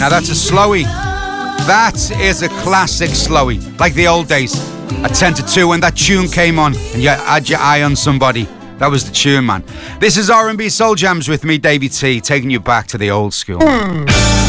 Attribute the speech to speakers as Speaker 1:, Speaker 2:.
Speaker 1: Now that's a slowie. That is a classic slowie, like the old days. At 10 to 2 when that tune came on and you had your eye on somebody. That was the tune, man. This is R&B Soul Jams with me, Davey T, taking you back to the old school.